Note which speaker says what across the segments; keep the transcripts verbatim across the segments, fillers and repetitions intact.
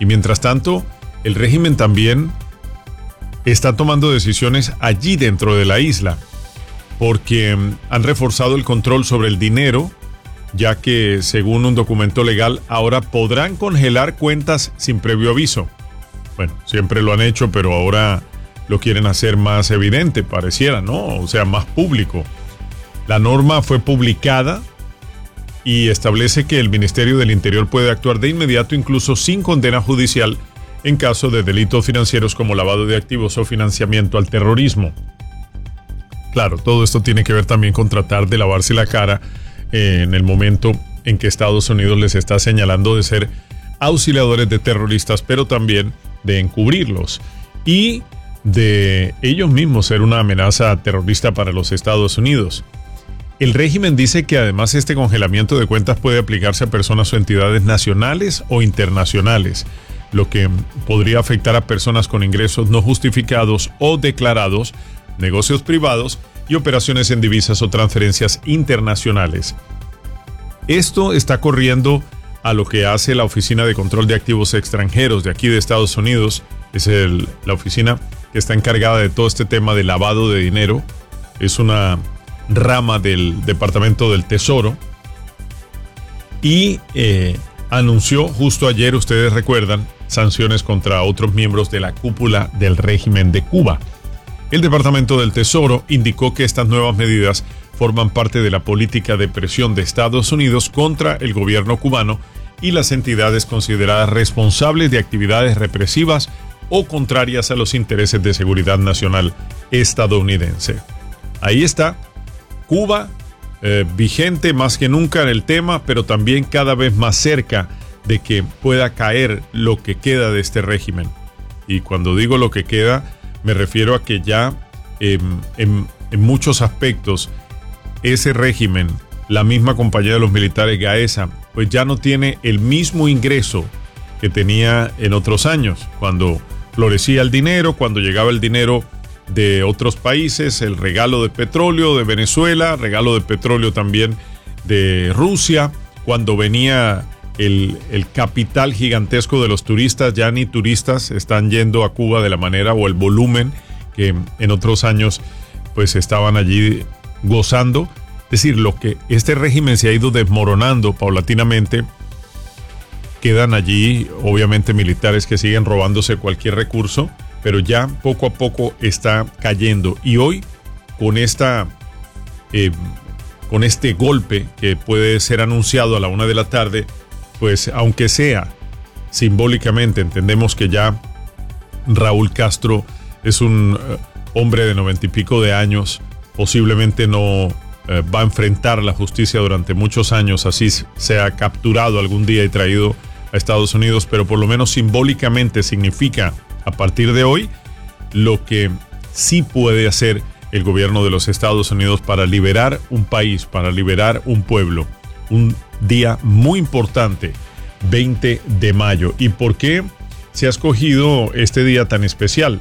Speaker 1: Y mientras tanto, el régimen también está tomando decisiones allí dentro de la isla, porque han reforzado el control sobre el dinero, ya que según un documento legal ahora podrán congelar cuentas sin previo aviso. Bueno, siempre lo han hecho, pero ahora lo quieren hacer más evidente, pareciera, ¿no? O sea, más público. La norma fue publicada y establece que el Ministerio del Interior puede actuar de inmediato, incluso sin condena judicial, en caso de delitos financieros como lavado de activos o financiamiento al terrorismo. Claro, todo esto tiene que ver también con tratar de lavarse la cara eh, en el momento en que Estados Unidos les está señalando de ser auxiliadores de terroristas, pero también de encubrirlos y de ellos mismos ser una amenaza terrorista para los Estados Unidos. El régimen dice que además este congelamiento de cuentas puede aplicarse a personas o entidades nacionales o internacionales, lo que podría afectar a personas con ingresos no justificados o declarados, negocios privados y operaciones en divisas o transferencias internacionales. Esto está corriendo a lo que hace la Oficina de Control de Activos Extranjeros de aquí de Estados Unidos. Es el, la oficina que está encargada de todo este tema de lavado de dinero. Es una rama del Departamento del Tesoro. Y eh, anunció justo ayer, ustedes recuerdan, sanciones contra otros miembros de la cúpula del régimen de Cuba. El Departamento del Tesoro indicó que estas nuevas medidas forman parte de la política de presión de Estados Unidos contra el gobierno cubano y las entidades consideradas responsables de actividades represivas o contrarias a los intereses de seguridad nacional estadounidense. Ahí está, Cuba eh, vigente más que nunca en el tema, pero también cada vez más cerca de que pueda caer lo que queda de este régimen. Y cuando digo lo que queda, me refiero a que ya eh, en, en muchos aspectos ese régimen, la misma compañía de los militares Gaesa, pues ya no tiene el mismo ingreso que tenía en otros años, cuando florecía el dinero, cuando llegaba el dinero de otros países, el regalo de petróleo de Venezuela, regalo de petróleo también de Rusia, cuando venía el, el capital gigantesco de los turistas, ya ni turistas están yendo a Cuba de la manera o el volumen que en otros años pues estaban allí gozando. Es decir, lo que este régimen se ha ido desmoronando paulatinamente. Quedan allí obviamente militares que siguen robándose cualquier recurso, pero ya poco a poco está cayendo. Y hoy con esta eh, con este golpe que puede ser anunciado a la una de la tarde, pues aunque sea simbólicamente, entendemos que ya Raúl Castro es un eh, hombre de noventa y pico de años, posiblemente no eh, va a enfrentar la justicia durante muchos años, así sea capturado algún día y traído a Estados Unidos, pero por lo menos simbólicamente significa a partir de hoy lo que sí puede hacer el gobierno de los Estados Unidos para liberar un país, para liberar un pueblo. Un día muy importante, veinte de mayo. ¿Y por qué se ha escogido este día tan especial?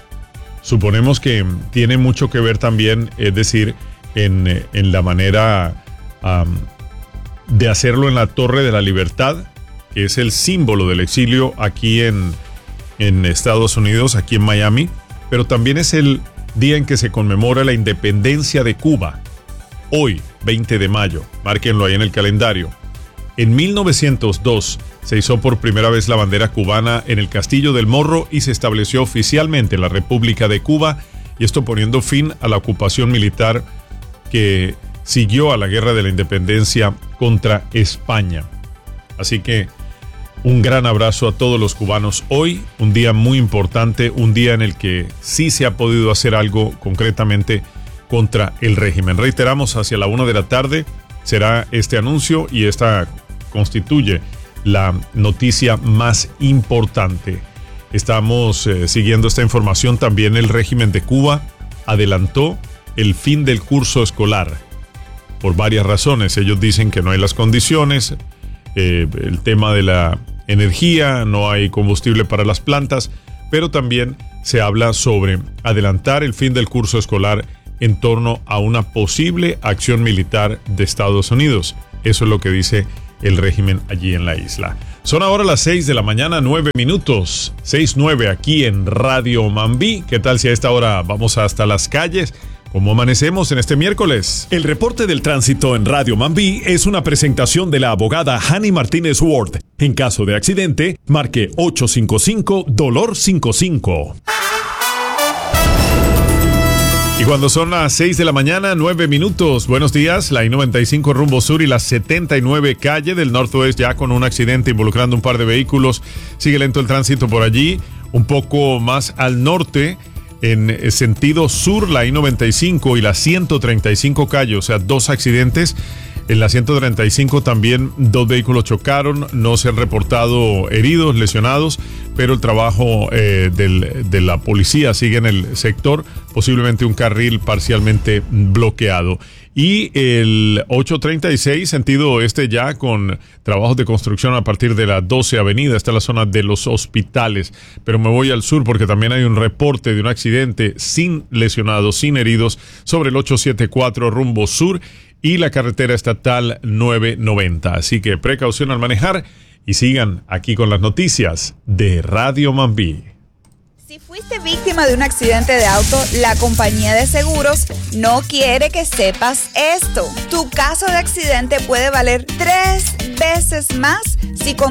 Speaker 1: Suponemos que tiene mucho que ver también, es decir, en, en la manera um, de hacerlo en la Torre de la Libertad, que es el símbolo del exilio aquí en, en Estados Unidos, aquí en Miami, pero también es el día en que se conmemora la independencia de Cuba. Hoy, veinte de mayo, márquenlo ahí en el calendario. En mil novecientos dos se izó por primera vez la bandera cubana en el Castillo del Morro y se estableció oficialmente la República de Cuba, y esto poniendo fin a la ocupación militar que siguió a la Guerra de la Independencia contra España. Así que un gran abrazo a todos los cubanos hoy, un día muy importante, un día en el que sí se ha podido hacer algo concretamente contra el régimen. Reiteramos, hacia la una de la tarde será este anuncio y esta constituye la noticia más importante. Estamos eh, siguiendo esta información. También el régimen de Cuba adelantó el fin del curso escolar por varias razones. Ellos dicen que no hay las condiciones, eh, el tema de la energía, no hay combustible para las plantas, pero también se habla sobre adelantar el fin del curso escolar en torno a una posible acción militar de Estados Unidos. Eso es lo que dice el régimen allí en la isla. Son ahora las seis de la mañana, nueve minutos. seis nueve aquí en Radio Mambí. ¿Qué tal si a esta hora vamos hasta las calles? ¿Cómo amanecemos en este miércoles?
Speaker 2: El reporte del tránsito en Radio Mambí es una presentación de la abogada Hani Martínez Ward. En caso de accidente, marque ocho cinco cinco, dolor cincuenta y cinco.
Speaker 1: Y cuando son las seis de la mañana, nueve minutos. Buenos días, la I noventa y cinco rumbo sur y la setenta y nueve calle del Northwest ya con un accidente involucrando un par de vehículos. Sigue lento el tránsito por allí, un poco más al norte. En sentido sur, la I noventa y cinco y la ciento treinta y cinco calle, o sea, dos accidentes. En la ciento treinta y cinco también dos vehículos chocaron, no se han reportado heridos, lesionados, pero el trabajo eh, del, de la policía sigue en el sector, posiblemente un carril parcialmente bloqueado. Y el ochocientos treinta y seis, sentido oeste ya con trabajos de construcción a partir de la doce avenida, está la zona de los hospitales. Pero me voy al sur porque también hay un reporte de un accidente sin lesionados, sin heridos, sobre el ochocientos setenta y cuatro rumbo sur y la carretera estatal nueve noventa. Así que precaución al manejar y sigan aquí con las noticias de Radio Mambí.
Speaker 3: Si fuiste víctima de un accidente de auto, la compañía de seguros no quiere que sepas esto. Tu caso de accidente puede valer tres veces más si con